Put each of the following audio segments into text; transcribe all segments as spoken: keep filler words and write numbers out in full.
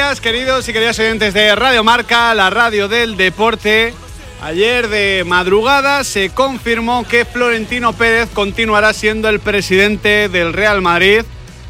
días, queridos y queridas oyentes de Radio Marca, la radio del deporte. Ayer de madrugada se confirmó que Florentino Pérez continuará siendo el presidente del Real Madrid.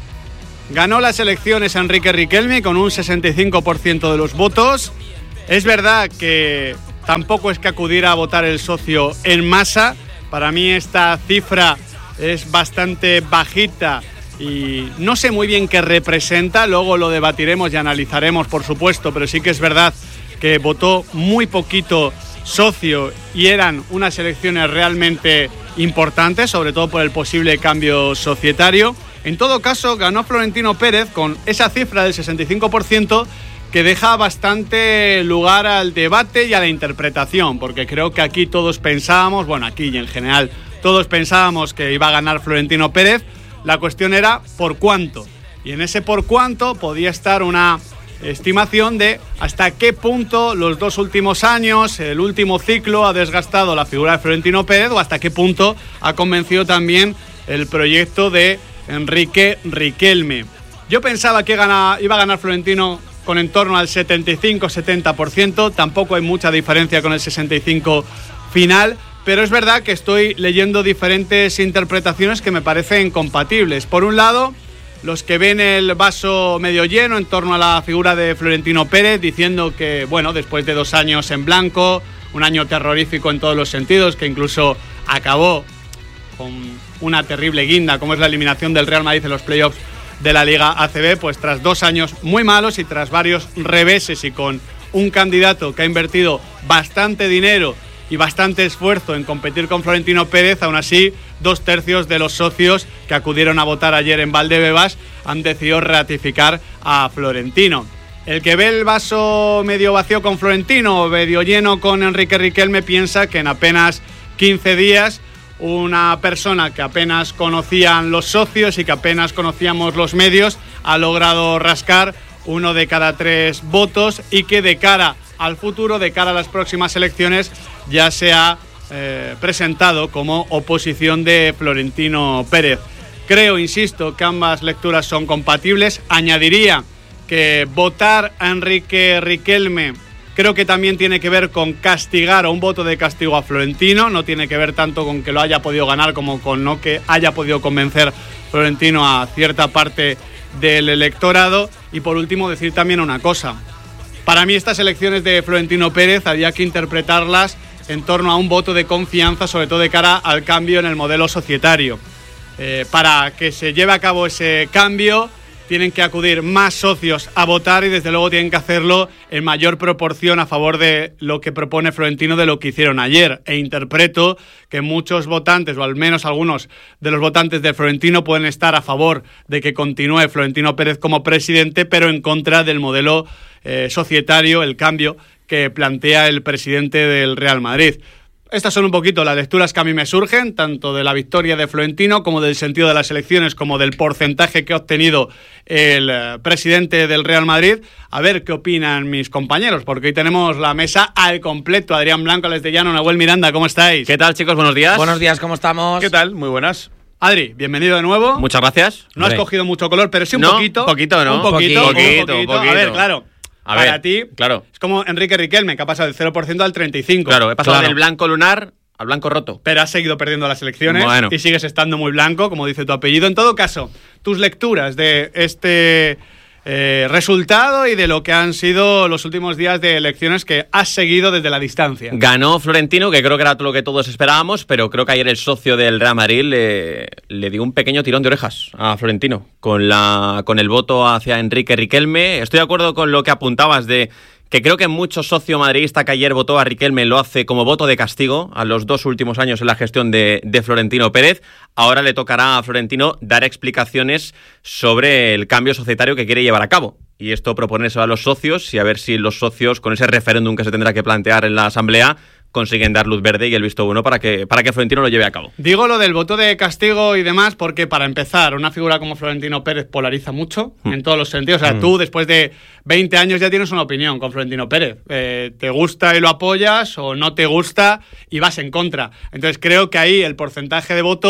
Ganó las elecciones Enrique Riquelme con un sesenta y cinco por ciento de los votos. Es verdad que tampoco es que acudiera a votar el socio en masa. Para mí esta cifra es bastante bajita y no sé muy bien qué representa. Luego lo debatiremos y analizaremos, por supuesto, pero sí que es verdad que votó muy poquito socio y eran unas elecciones realmente importantes, sobre todo por el posible cambio societario. En todo caso, ganó Florentino Pérez con esa cifra del sesenta y cinco por ciento que deja bastante lugar al debate y a la interpretación, porque creo que aquí todos pensábamos, bueno, aquí y en general, todos pensábamos que iba a ganar Florentino Pérez. La cuestión era por cuánto, y en ese por cuánto podía estar una estimación de hasta qué punto los dos últimos años, el último ciclo, ha desgastado la figura de Florentino Pérez, o hasta qué punto ha convencido también el proyecto de Enrique Riquelme. Yo pensaba que gana, iba a ganar Florentino con en torno al setenta y cinco a setenta por ciento, tampoco hay mucha diferencia con el sesenta y cinco por ciento final, pero es verdad que estoy leyendo diferentes interpretaciones que me parecen compatibles. Por un lado, los que ven el vaso medio lleno en torno a la figura de Florentino Pérez, diciendo que, bueno, después de dos años en blanco, un año terrorífico en todos los sentidos, que incluso acabó con una terrible guinda, como es la eliminación del Real Madrid en los playoffs de la Liga A C B, pues tras dos años muy malos y tras varios reveses y con un candidato que ha invertido bastante dinero y bastante esfuerzo en competir con Florentino Pérez, aún así, dos tercios de los socios que acudieron a votar ayer en Valdebebas han decidido ratificar a Florentino. El que ve el vaso medio vacío con Florentino o medio lleno con Enrique Riquelme piensa que en apenas quince días una persona que apenas conocían los socios y que apenas conocíamos los medios ha logrado rascar uno de cada tres votos y que de cara al futuro, de cara a las próximas elecciones, ya se ha eh, presentado como oposición de Florentino Pérez. Creo, insisto, que ambas lecturas son compatibles. Añadiría que votar a Enrique Riquelme creo que también tiene que ver con castigar o un voto de castigo a Florentino, no tiene que ver tanto con que lo haya podido ganar como con no que haya podido convencer Florentino a cierta parte del electorado. Y por último decir también una cosa, para mí estas elecciones de Florentino Pérez había que interpretarlas en torno a un voto de confianza, sobre todo de cara al cambio en el modelo societario. Eh, para que se lleve a cabo ese cambio tienen que acudir más socios a votar y desde luego tienen que hacerlo en mayor proporción a favor de lo que propone Florentino de lo que hicieron ayer. E interpreto que muchos votantes, o al menos algunos de los votantes de Florentino, pueden estar a favor de que continúe Florentino Pérez como presidente, pero en contra del modelo eh, societario, el cambio que plantea el presidente del Real Madrid. Estas son un poquito las lecturas que a mí me surgen, tanto de la victoria de Florentino como del sentido de las elecciones, como del porcentaje que ha obtenido el eh, presidente del Real Madrid. A ver qué opinan mis compañeros, porque hoy tenemos la mesa al completo. Adrián Blanco, Alex de Llano, Nahuel Miranda, ¿cómo estáis? ¿Qué tal, chicos? Buenos días. Buenos días, ¿cómo estamos? ¿Qué tal? Muy buenas. Adri, bienvenido de nuevo. Muchas gracias. No has cogido mucho color, pero sí un no, poquito. poquito, ¿no? Un poquito, poquito, un poquito. poquito. A ver, claro. A para ver, ti, claro. Es como Enrique Riquelme, que ha pasado del cero por ciento al treinta y cinco por ciento. Claro, he pasado Claro. del blanco lunar al blanco roto. Pero has seguido perdiendo las elecciones Bueno. y sigues estando muy blanco, como dice tu apellido. En todo caso, tus lecturas de este eh, resultado y de lo que han sido los últimos días de elecciones que has seguido desde la distancia. Ganó Florentino, que creo que era lo que todos esperábamos, pero creo que ayer el socio del Real Madrid le, le dio un pequeño tirón de orejas a Florentino con, la, con el voto hacia Enrique Riquelme. Estoy de acuerdo con lo que apuntabas de que creo que mucho socio madridista que ayer votó a Riquelme lo hace como voto de castigo a los dos últimos años en la gestión de, de Florentino Pérez. Ahora le tocará a Florentino dar explicaciones sobre el cambio societario que quiere llevar a cabo. Y esto proponérselo a los socios y a ver si los socios, con ese referéndum que se tendrá que plantear en la Asamblea, consiguen dar luz verde y el visto bueno para que, para que Florentino lo lleve a cabo. Digo lo del voto de castigo y demás porque, para empezar, una figura como Florentino Pérez polariza mucho mm. en todos los sentidos. O sea, mm. tú después de veinte años ya tienes una opinión con Florentino Pérez. Eh, te gusta y lo apoyas o no te gusta y vas en contra. Entonces creo que ahí el porcentaje de voto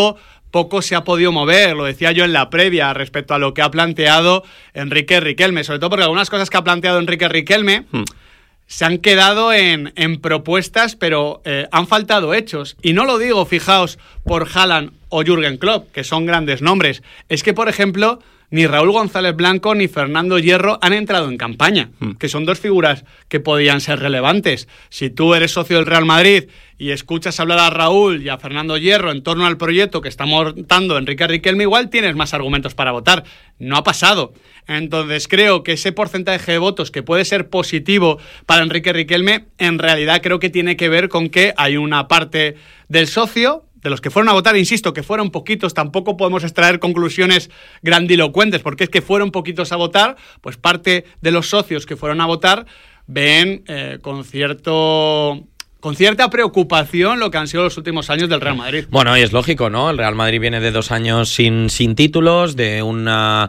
poco se ha podido mover, lo decía yo en la previa respecto a lo que ha planteado Enrique Riquelme, sobre todo porque algunas cosas que ha planteado Enrique Riquelme hmm. se han quedado en, en propuestas, pero eh, han faltado hechos. Y no lo digo, fijaos, por Haaland o Jürgen Klopp, que son grandes nombres. Es que, por ejemplo, ni Raúl González Blanco ni Fernando Hierro han entrado en campaña, hmm. que son dos figuras que podían ser relevantes. Si tú eres socio del Real Madrid y escuchas hablar a Raúl y a Fernando Hierro en torno al proyecto que está montando Enrique Riquelme, igual tienes más argumentos para votar. No ha pasado. Entonces creo que ese porcentaje de votos que puede ser positivo para Enrique Riquelme, en realidad creo que tiene que ver con que hay una parte del socio, de los que fueron a votar, insisto, que fueron poquitos, tampoco podemos extraer conclusiones grandilocuentes, porque es que fueron poquitos a votar, pues parte de los socios que fueron a votar ven eh, con cierto... con cierta preocupación lo que han sido los últimos años del Real Madrid. Bueno, y es lógico, ¿no? El Real Madrid viene de dos años sin, sin títulos, de una,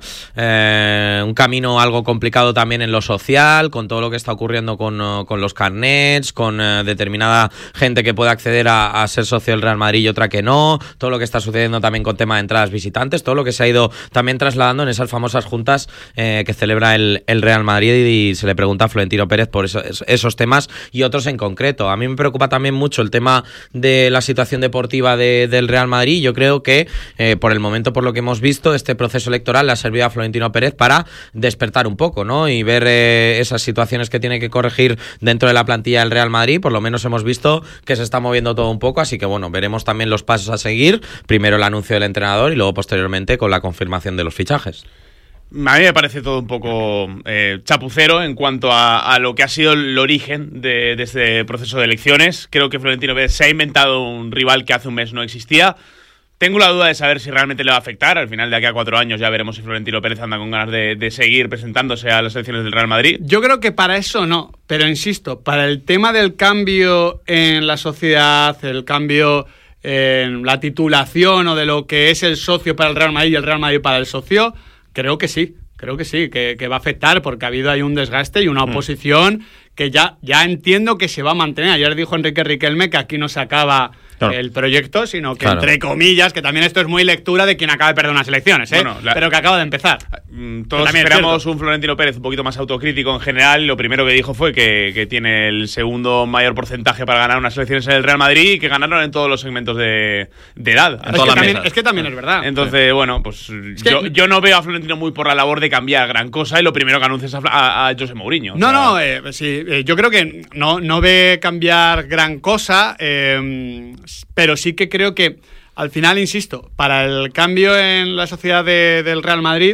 eh, un camino algo complicado también en lo social, con todo lo que está ocurriendo con, con los carnets, con eh, determinada gente que puede acceder a, a ser socio del Real Madrid y otra que no, todo lo que está sucediendo también con tema de entradas visitantes, todo lo que se ha ido también trasladando en esas famosas juntas eh, que celebra el, el Real Madrid, y se le pregunta a Florentino Pérez por eso, esos temas y otros en concreto. A mí me preocupa también mucho el tema de la situación deportiva de, del Real Madrid. Yo creo que eh, por el momento, por lo que hemos visto, este proceso electoral le ha servido a Florentino Pérez para despertar un poco, ¿no? Y ver eh, esas situaciones que tiene que corregir dentro de la plantilla del Real Madrid. Por lo menos hemos visto que se está moviendo todo un poco, así que bueno, veremos también los pasos a seguir. Primero el anuncio del entrenador y luego posteriormente con la confirmación de los fichajes. A mí me parece todo un poco eh, chapucero en cuanto a, a lo que ha sido el origen de, de este proceso de elecciones. Creo que Florentino Pérez se ha inventado un rival que hace un mes no existía. Tengo la duda de saber si realmente le va a afectar. Al final, de aquí a cuatro años ya veremos si Florentino Pérez anda con ganas de, de seguir presentándose a las elecciones del Real Madrid. Yo creo que para eso no, pero insisto, para el tema del cambio en la sociedad, el cambio en la titulación o de lo que es el socio para el Real Madrid y el Real Madrid para el socio, creo que sí, creo que sí, que, que va a afectar, porque ha habido ahí un desgaste y una oposición mm. que ya, ya entiendo que se va a mantener. Ayer dijo Enrique Riquelme que aquí no se acaba claro. el proyecto, sino que claro. entre comillas, que también esto es muy lectura de quien acaba de perder unas elecciones, ¿eh? Bueno, la... pero que acaba de empezar. Todos esperamos un Florentino Pérez un poquito más autocrítico en general. Lo primero que dijo fue que, que tiene el segundo mayor porcentaje para ganar unas elecciones en el Real Madrid y que ganaron en todos los segmentos de, de edad. Es que, también, es que también es verdad. Entonces, sí. bueno, pues es yo, que... yo no veo a Florentino muy por la labor de cambiar gran cosa, y lo primero que anuncia es a, a, a José Mourinho. No, o sea... no, eh, sí, eh, yo creo que no, no ve cambiar gran cosa, eh, pero sí que creo que al final, insisto, para el cambio en la sociedad de, del Real Madrid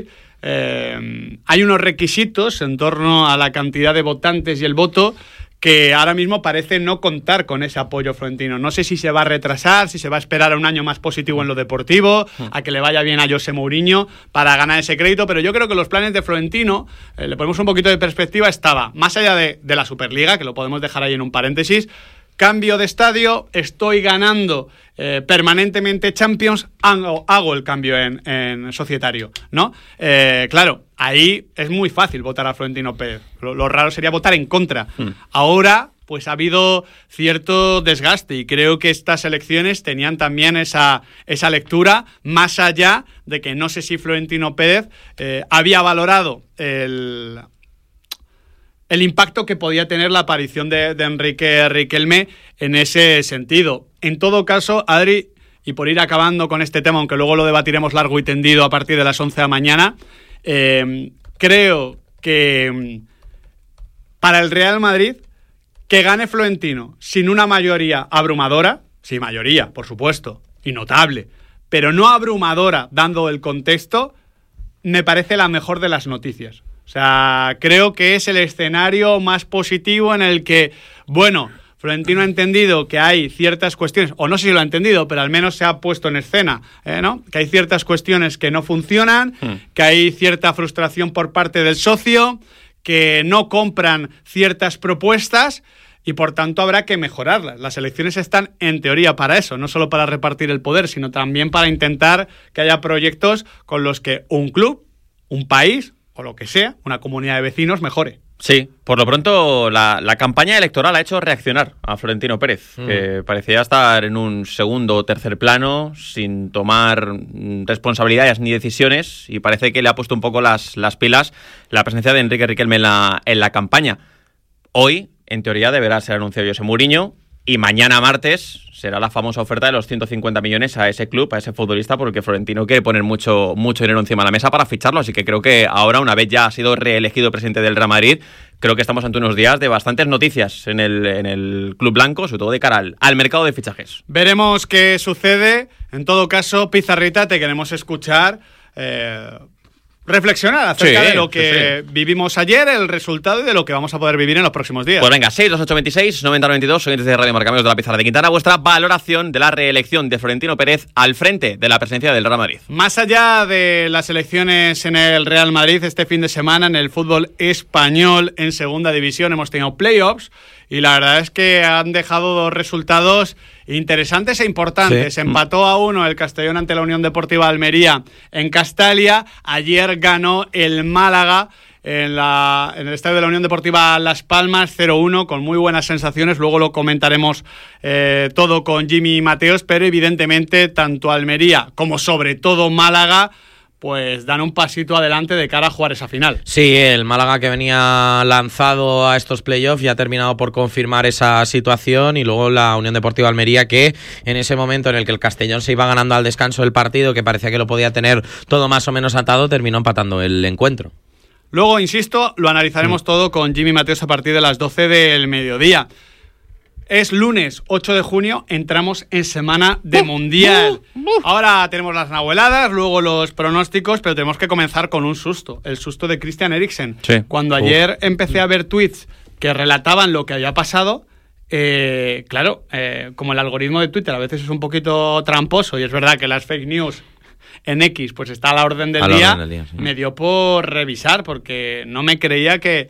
eh, hay unos requisitos en torno a la cantidad de votantes y el voto que ahora mismo parece no contar con ese apoyo florentino. No sé si se va a retrasar, si se va a esperar a un año más positivo en lo deportivo, a que le vaya bien a José Mourinho para ganar ese crédito, pero yo creo que los planes de Florentino, eh, le ponemos un poquito de perspectiva, estaba más allá de, de la Superliga, que lo podemos dejar ahí en un paréntesis. Cambio de estadio, estoy ganando eh, permanentemente Champions, hago, hago el cambio en, en societario, ¿no? Eh, claro, ahí es muy fácil votar a Florentino Pérez. Lo, lo raro sería votar en contra. Mm. Ahora, pues ha habido cierto desgaste y creo que estas elecciones tenían también esa, esa lectura, más allá de que no sé si Florentino Pérez eh, había valorado el... el impacto que podía tener la aparición de, de Enrique Riquelme en ese sentido. En todo caso, Adri, y por ir acabando con este tema, aunque luego lo debatiremos largo y tendido a partir de las once de la mañana, eh, creo que para el Real Madrid, que gane Florentino sin una mayoría abrumadora, sí, mayoría, por supuesto, y notable, pero no abrumadora dando el contexto, me parece la mejor de las noticias. O sea, creo que es el escenario más positivo en el que, bueno, Florentino ha entendido que hay ciertas cuestiones, o no sé si lo ha entendido, pero al menos se ha puesto en escena, ¿eh, ¿no? Que hay ciertas cuestiones que no funcionan, mm. que hay cierta frustración por parte del socio, que no compran ciertas propuestas y por tanto habrá que mejorarlas. Las elecciones están en teoría para eso, no solo para repartir el poder, sino también para intentar que haya proyectos con los que un club, un país o lo que sea, una comunidad de vecinos mejore. Sí, por lo pronto la, la campaña electoral ha hecho reaccionar a Florentino Pérez, mm. que parecía estar en un segundo o tercer plano, sin tomar responsabilidades ni decisiones, y parece que le ha puesto un poco las, las pilas la presencia de Enrique Riquelme en la, en la campaña. Hoy, en teoría, deberá ser anunciado José Mourinho, y mañana martes será la famosa oferta de los ciento cincuenta millones a ese club, a ese futbolista, porque Florentino quiere poner mucho, mucho dinero encima de la mesa para ficharlo. Así que creo que ahora, una vez ya ha sido reelegido presidente del Real Madrid, creo que estamos ante unos días de bastantes noticias en el, en el club blanco, sobre todo de cara al, al mercado de fichajes. Veremos qué sucede. En todo caso, Pizarrita, te queremos escuchar. Eh... reflexionar acerca sí, de lo que sí, sí. vivimos ayer, el resultado y de lo que vamos a poder vivir en los próximos días. Pues venga, seis dos ocho veintiséis noventa noventa y dos, oyentes de Radio Marca, amigos de la Pizarra de Quintana, vuestra valoración de la reelección de Florentino Pérez al frente de la presidencia del Real Madrid. Más allá de las elecciones en el Real Madrid, este fin de semana en el fútbol español en segunda división hemos tenido playoffs y la verdad es que han dejado dos resultados interesantes e importantes. Sí. Empató a uno el Castellón ante la Unión Deportiva Almería en Castalia. Ayer ganó el Málaga en, la, en el estadio de la Unión Deportiva Las Palmas cero uno con muy buenas sensaciones. Luego lo comentaremos eh, todo con Jimmy Mateos, pero evidentemente tanto Almería como sobre todo Málaga pues dan un pasito adelante de cara a jugar esa final. Sí, el Málaga, que venía lanzado a estos playoffs, ya ha terminado por confirmar esa situación, y luego la Unión Deportiva Almería, que en ese momento en el que el Castellón se iba ganando al descanso del partido, que parecía que lo podía tener todo más o menos atado, terminó empatando el encuentro. Luego, insisto, lo analizaremos mm. todo con Jimmy Mateos a partir de las doce del mediodía. Es lunes ocho de junio, entramos en semana de Mundial. Ahora tenemos las nahueladas, luego los pronósticos, pero tenemos que comenzar con un susto, el susto de Christian Eriksen. Sí. Cuando ayer empecé a ver tweets que relataban lo que había pasado, eh, claro, eh, como el algoritmo de Twitter a veces es un poquito tramposo, y es verdad que las fake news en X pues está a la orden del a día, orden del día sí. Me dio por revisar porque no me creía que...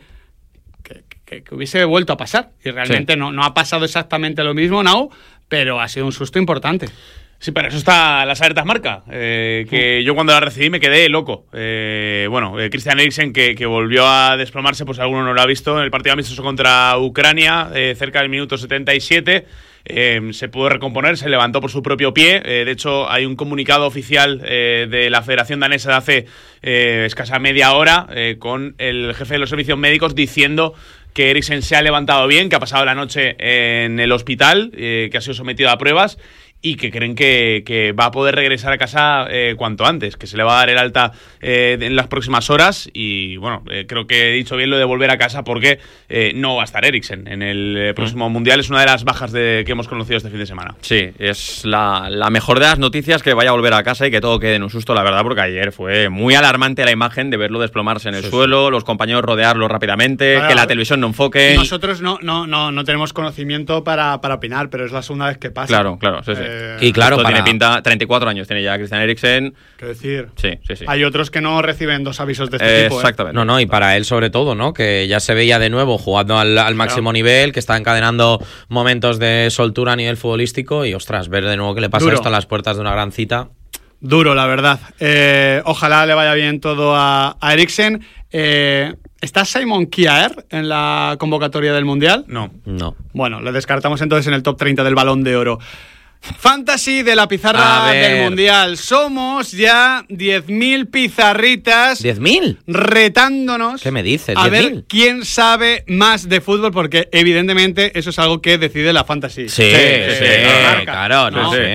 Que, que hubiese vuelto a pasar. Y realmente sí. no, no ha pasado exactamente lo mismo, no, pero ha sido un susto importante. Sí, para eso está las alertas marca, eh, que yo cuando la recibí me quedé loco. Eh, bueno, eh, Christian Eriksen, que, que volvió a desplomarse, pues alguno no lo ha visto, en el partido amistoso contra Ucrania, eh, cerca del minuto setenta y siete, eh, se pudo recomponer, se levantó por su propio pie. Eh, de hecho, hay un comunicado oficial eh, de la Federación Danesa de hace eh, escasa media hora, eh, con el jefe de los servicios médicos diciendo que Eriksen se ha levantado bien, que ha pasado la noche en el hospital, eh, que ha sido sometido a pruebas y que creen que, que va a poder regresar a casa eh, cuanto antes, que se le va a dar el alta eh, en las próximas horas. Y bueno, eh, creo que he dicho bien lo de volver a casa, porque eh, no va a estar Eriksen en el eh, próximo mm. Mundial. Es una de las bajas de, que hemos conocido este fin de semana. Sí, es la, la mejor de las noticias, que vaya a volver a casa y que todo quede en un susto, la verdad, porque ayer fue muy alarmante la imagen de verlo desplomarse en el sí, suelo, sí. los compañeros rodearlo rápidamente, claro, que la televisión no enfoque. Nosotros no, no, no, no tenemos conocimiento para, para opinar, pero es la segunda vez que pasa. Claro, claro, sí, sí. Eh, y claro, para... tiene pinta, treinta y cuatro años tiene ya Christian Eriksen. Quiero decir, sí, sí, sí. Hay otros que no reciben dos avisos de este eh, tipo. Exactamente. ¿eh? No, no, y para él sobre todo, ¿no? Que ya se veía de nuevo jugando al, al máximo claro. nivel, que está encadenando momentos de soltura a nivel futbolístico, y ostras, ver de nuevo que le pasa Duro. esto a las puertas de una gran cita. Duro, la verdad. Eh, ojalá le vaya bien todo a, a Eriksen. Eh, ¿Está Simon Kjaer en la convocatoria del Mundial? No. No. Bueno, le descartamos entonces en el top treinta del Balón de Oro. Fantasy de la pizarra del Mundial. Somos ya diez mil pizarritas. ¿diez mil? Retándonos. ¿Qué me dices? A ver quién sabe más de fútbol, porque evidentemente eso es algo que decide la Fantasy. Sí, sí, eh, sí, eh, marca, claro, no, ¿no? sí.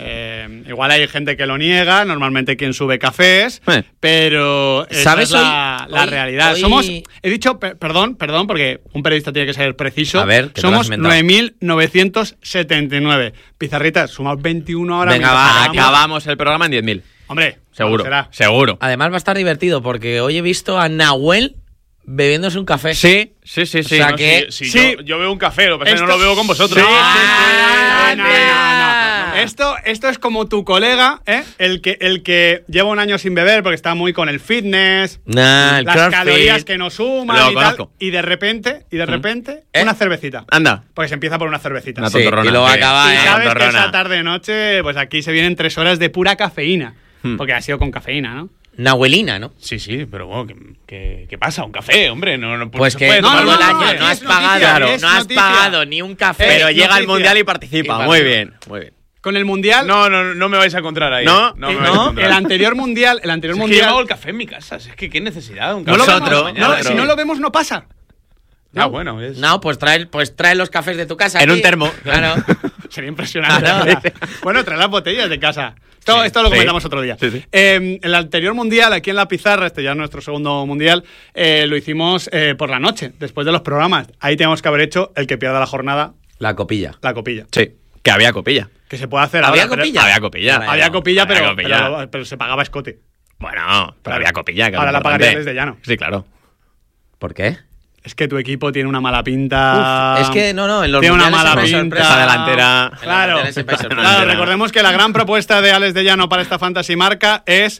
Eh, igual hay gente que lo niega, normalmente quien sube cafés, eh. pero esa ¿Sabes es la, hoy, la hoy, realidad. Hoy... Somos, he dicho, per, perdón, perdón, porque un periodista tiene que ser preciso. A ver, somos nueve mil novecientos setenta y nueve. Pizarritas, sumamos veintiuno ahora. Venga, va, acabamos el programa en diez mil. Hombre, seguro, será? seguro. Además va a estar divertido, porque hoy he visto a Nahuel bebiéndose un café. Sí, sí, sí, sí. O sea no, que... si, si sí. Yo, yo veo un café, lo que pasa es que Esto... no lo veo con vosotros. Sí, ah, sí, sí. No, no, no, no, no. Esto, esto es como tu colega, ¿eh? El que, el que lleva un año sin beber porque está muy con el fitness, nah, el las crossfit. calorías que no suman Lo y conozco. tal. Y de repente, y de repente, ¿Eh? una cervecita. Anda. Porque se empieza por una cervecita. Una Sí, tontorrona. y luego Sí. acaba Y en sabes que esa tarde-noche, pues aquí se vienen tres horas de pura cafeína. Hmm. Porque ha sido con cafeína, ¿no? nahuelina, ¿no? Sí, sí, pero bueno, ¿qué, qué, qué pasa? Un café, hombre. No, no, pues no que puede todo tomar el un año café. no has es noticia, pagado, claro, no es has noticia. pagado ni un café. Pero Es llega noticia. al Mundial y participa. Y Muy participa. bien, muy bien. Con el Mundial... No, no, no me vais a encontrar ahí. ¿No? no, me eh, vais a no, encontrar. el anterior Mundial... El anterior Es que yo mundial hago el café en mi casa. Es que qué necesidad de un no café. lo Nosotros, vemos, por la mañana. no, nosotros. si no lo vemos, no pasa. Ah, bueno. Es... No, pues trae, pues trae los cafés de tu casa. En aquí. un termo. Claro. Sería impresionante. Claro. la verdad. Bueno, trae las botellas de casa. Esto, Sí, esto lo sí. comentamos otro día. Sí, sí. Eh, el anterior mundial, aquí en La Pizarra, este ya es nuestro segundo mundial, eh, lo hicimos eh, por la noche, después de los programas. Ahí tenemos que haber hecho el que pierda la jornada, La copilla. la copilla. Sí, que había copilla. Que se puede hacer ¿Había ahora, pero- copilla? Había copilla. Bueno. Había copilla, Había pero, copilla. pero, pero se pagaba escote. Bueno, pero Claro. había copilla. que Ahora era la pagaría importante. desde llano. Sí, claro. ¿Por qué? Es que tu equipo tiene una mala pinta. Uf, es que no, no, en los Tiene una mundiales mala siempre hay pinta. sorpresa. Esa delantera. En Claro, los mundiales siempre hay sorpresa. claro, recordemos que la gran propuesta de Alex de Llano para esta fantasy marca es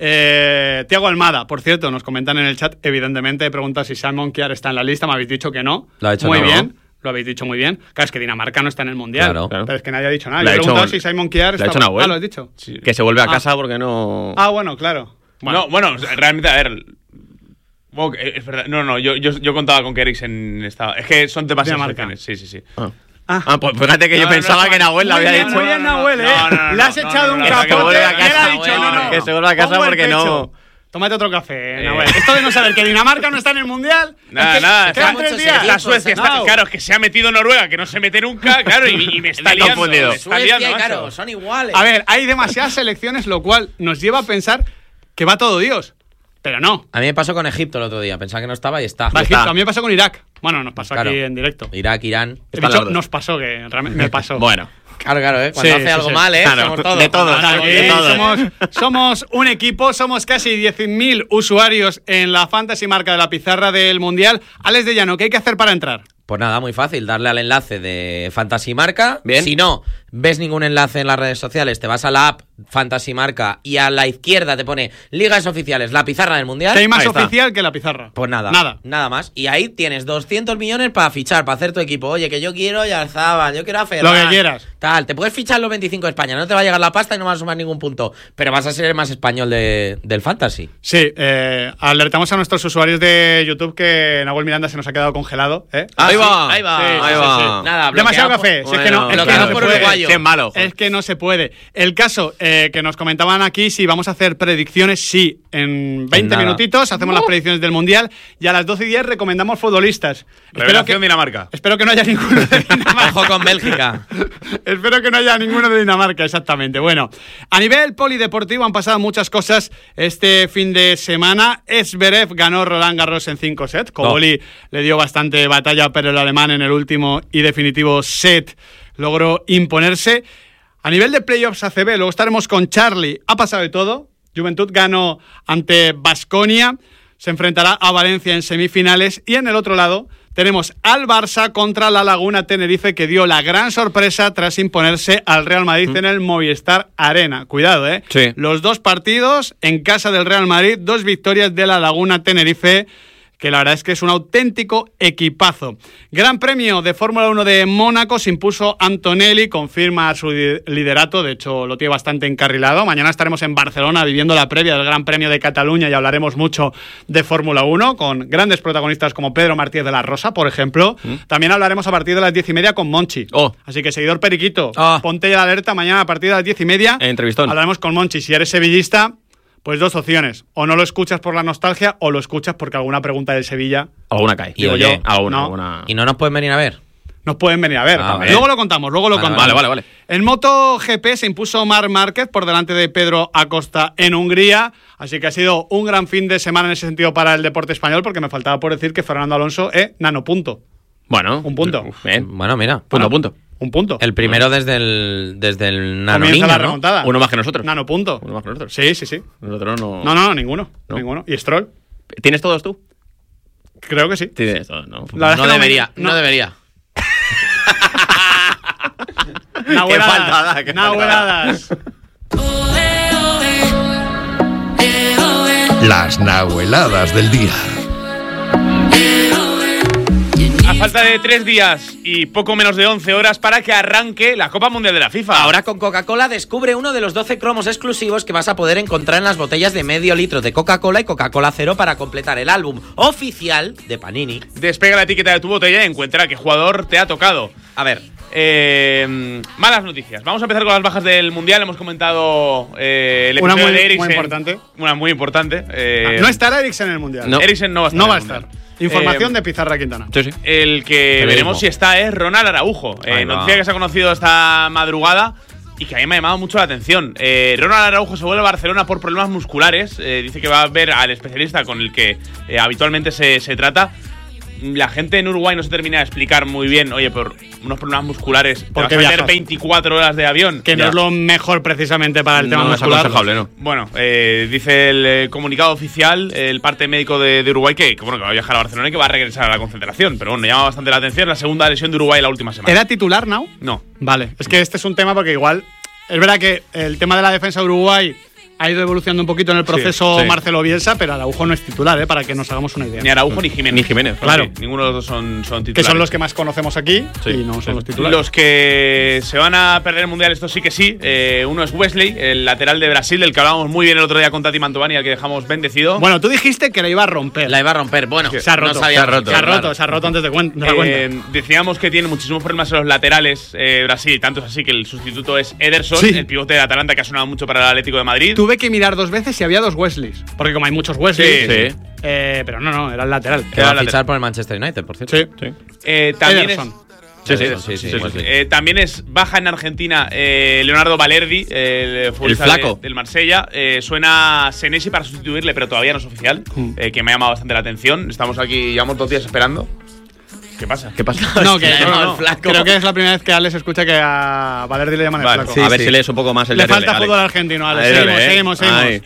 eh, Thiago Almada. Por cierto, nos comentan en el chat, evidentemente, preguntan si Simon Kjaer está en la lista. Me habéis dicho que no. Lo ha dicho muy no, bien. ¿no? Lo habéis dicho muy bien. Claro, es que Dinamarca no está en el Mundial. Claro. Pero es que nadie ha dicho nada. Lo Yo ha he dicho- preguntado si Simon Kjaer lo ha está... dicho Nahuel. Ah, ¿lo has dicho? Sí. Que se vuelve a Ah. casa porque no. Ah, bueno, claro. No, bueno, realmente, a ver. Bueno, que es verdad. No, no, yo, yo, yo contaba con que Eriksen estaba. Es que son demasiadas Dinamarca. selecciones. Sí, sí, sí. Ah. Ah. Ah, pues fíjate que yo No, no, pensaba no, que Nahuel lo Muy había bien, dicho. muy bien, No, no, Nahuel, ¿eh? no, no, no, Le has no, echado no, un no, que se capote vuelve a y él casa, ha dicho, Nahuel, no, no. que se vuelve a casa Pongo el porque pecho. no. Tómate otro café, Eh. Nahuel. Esto de no saber que Dinamarca no está en el Mundial. Nada, es que nada, quedan está tres mucho días. seguido. La Suecia está. Nau. Claro, es que se ha metido Noruega, que no se mete nunca, claro, y, y me está Me he liando. confundido. Me está Suecia, liando, claro, macho. son iguales. A ver, hay demasiadas selecciones, lo cual nos lleva a pensar que va todo Dios. Pero no. A mí me pasó con Egipto el otro día. Pensaba que no estaba y está. Va, está. Egipto. A mí me pasó con Irak. Bueno, nos pasó Claro. aquí en directo. Irak, Irán. He Están dicho, los dos. nos pasó, que realmente me pasó. Bueno. Claro, claro, ¿eh? Cuando Sí, hace sí, algo sí. mal, ¿eh? Claro, Somos todos. de todos. Ahora, aquí de todo. somos, somos un equipo, somos casi diez mil usuarios en la fantasy marca de La Pizarra del Mundial. Alex de Llano, ¿qué hay que hacer para entrar? Pues nada, muy fácil, darle al enlace de Fantasy Marca. Bien. Si no ves ningún enlace en las redes sociales, te vas a la app Fantasy Marca y a la izquierda te pone Ligas Oficiales, la pizarra del Mundial. Que hay más Ahí está. oficial que La Pizarra. Pues nada, Nada. nada más. Y ahí tienes doscientos millones para fichar, para hacer tu equipo. Oye, que yo quiero a Yarzabal, yo quiero a Ferran. Lo que quieras. Tal, te puedes fichar los veinticinco de España, no te va a llegar la pasta y no vas a sumar ningún punto. Pero vas a ser el más español de, del Fantasy. Sí, eh, alertamos a nuestros usuarios de YouTube que Nahuel Miranda se nos ha quedado congelado. ¿eh? Ah, Ahí sí, va. ahí va. Sí, Ahí sí, va. sí. Nada, Demasiado bloqueado café. por- Si es que no, Bueno, es que bloqueado no se por puede. uruguayo. Sí, es malo. Es que no se puede. El caso eh, que nos comentaban aquí, si vamos a hacer predicciones, sí, en veinte nada. minutitos hacemos las predicciones del Mundial y a las doce y diez recomendamos futbolistas. Espero Revelación que, Dinamarca. espero que no haya ninguno de Dinamarca. Ojo con Bélgica. Espero que no haya ninguno de Dinamarca, exactamente. Bueno, a nivel polideportivo han pasado muchas cosas este fin de semana. Zverev ganó Roland Garros en cinco sets. Koboli le dio bastante batalla, pero el alemán en el último y definitivo set logró imponerse. A nivel de playoffs A C B, luego estaremos con Charlie. Ha pasado de todo. Juventud ganó ante Baskonia. Se enfrentará a Valencia en semifinales. Y en el otro lado tenemos al Barça contra la Laguna Tenerife, que dio la gran sorpresa tras imponerse al Real Madrid mm. en el Movistar Arena. Cuidado, ¿eh? Sí. Los dos partidos en casa del Real Madrid, dos victorias de la Laguna Tenerife, que la verdad es que es un auténtico equipazo. Gran Premio de Fórmula uno de Mónaco, se impuso Antonelli, confirma su liderato, de hecho lo tiene bastante encarrilado. Mañana estaremos en Barcelona viviendo la previa del Gran Premio de Cataluña y hablaremos mucho de Fórmula uno, con grandes protagonistas como Pedro Martínez de la Rosa, por ejemplo. ¿Mm? También hablaremos a partir de las diez y media con Monchi. Oh. Así que, seguidor periquito, oh. ponte ya la alerta, mañana a partir de las diez y media. Entrevistón. Hablaremos con Monchi. Si eres sevillista, pues dos opciones. O no lo escuchas por la nostalgia o lo escuchas porque alguna pregunta del Sevilla... Alguna cae. Y Digo oye, yo, alguna, no. alguna... ¿Y no nos pueden venir a ver? Nos pueden venir a ver. Ah, vale. Luego lo contamos, luego lo Vale, contamos. vale, vale, vale. En MotoGP se impuso Marc Márquez por delante de Pedro Acosta en Hungría. Así que ha sido un gran fin de semana en ese sentido para el deporte español, porque me faltaba por decir que Fernando Alonso es nanopunto. Bueno. Un punto. Uf, bien. Bueno, mira. Punto, Bueno, punto. Un punto. El primero desde el, desde el nano Comienza niño, la ¿no? remontada. Uno más que nosotros. Nanopunto. Uno más que nosotros. Sí, sí, sí. Nosotros no... No, no, ninguno. No. Ninguno. ¿Y Stroll? ¿Tienes todos tú? Creo que sí. Tienes todos, ¿no? La verdad No es que debería, me- no debería. Nahueladas, faltada, qué nahueladas. Las nahueladas del día. Ha falta de tres días y poco menos de once horas para que arranque la Copa Mundial de la FIFA. Ahora con Coca-Cola descubre uno de los doce cromos exclusivos que vas a poder encontrar en las botellas de medio litro de Coca-Cola y Coca-Cola Cero para completar el álbum oficial de Panini. Despega la etiqueta de tu botella y encuentra qué jugador te ha tocado. A ver, Eh, malas noticias. Vamos a empezar con las bajas del Mundial. Hemos comentado eh, el Una episodio muy- de Eriksen. muy importante. Una muy importante. Eh, Ah, no estará Eriksen en el Mundial. No. Eriksen no va a estar. No en va a el estar. Mundial. Información Eh, de Pizarra Quintana. Sí, sí. El que Periodismo. veremos si está es Ronald Araujo. Eh, Ahí va. noticia que se ha conocido esta madrugada y que a mí me ha llamado mucho la atención. Eh, Ronald Araujo se vuelve a Barcelona por problemas musculares. Eh, dice que va a ver al especialista con el que eh, habitualmente se, se trata. La gente en Uruguay no se termina de explicar muy bien, oye, por unos problemas musculares, ¿te ¿Por vas qué a meter viajas? veinticuatro horas de avión? Que no Ya. es lo mejor precisamente para el tema No es muscular. aconsejable, ¿no? Bueno, eh, dice el eh, comunicado oficial, el parte médico de, de Uruguay, que, que, bueno, que va a viajar a Barcelona y que va a regresar a la concentración. Pero bueno, llama bastante la atención la segunda lesión de Uruguay la última semana. ¿Era titular, Nau? No. Vale, es que este es un tema porque igual. Es verdad que el tema de la defensa de Uruguay ha ido evolucionando un poquito en el proceso sí. Marcelo Bielsa, pero Araujo no es titular, ¿eh? Para que nos hagamos una idea. Ni Araujo ni Jiménez. Ni Jiménez, claro. Sí, ninguno de los dos son, son Que titulares. son los que más conocemos aquí Sí, y no son sí. los titulares. Los que se van a perder el Mundial, esto sí que sí. Eh, uno es Wesley, el lateral de Brasil, del que hablábamos muy bien el otro día con Tati Mantovani, al que dejamos bendecido. Bueno, tú dijiste que la iba a romper. la iba a romper. Bueno, se ha roto. no sabíamos. Se ha roto, se ha roto, Claro. se ha roto antes de, cuen- de la Eh, cuenta. decíamos que tiene muchísimos problemas en los laterales eh, Brasil, tanto es así que el sustituto es Ederson, Sí. el pivote de Atalanta, que ha sonado mucho para el Atlético de Madrid. Tuve que mirar dos veces si había dos Wesleys. Porque como hay muchos Wesleys. Sí, sí. eh, pero no, no, era el lateral. Que va a Era fichar por el Manchester United, por cierto. Sí. Sí. Eh, también es, Ederson. Sí, sí, Ederson, sí, sí, sí, sí, Wesley. eh, también es baja en Argentina eh, Leonardo Valerdi, el futbolista El flaco. de- del Marsella. Eh, suena Senesi para sustituirle, pero todavía no es oficial, Mm. eh, que me ha llamado bastante la atención. Estamos aquí, llevamos dos días esperando. ¿Qué pasa? ¿Qué pasa? No, que Le ha no, llamado no, el flaco. creo que es la primera vez que Alex escucha que a Valerdi le llaman Vale, el flaco. sí, a ver sí. si lees un poco más el Le diario falta de Alex. fútbol argentino, Alex. Ahí lo Seguimos, ve, ¿eh? seguimos, seguimos. Ahí.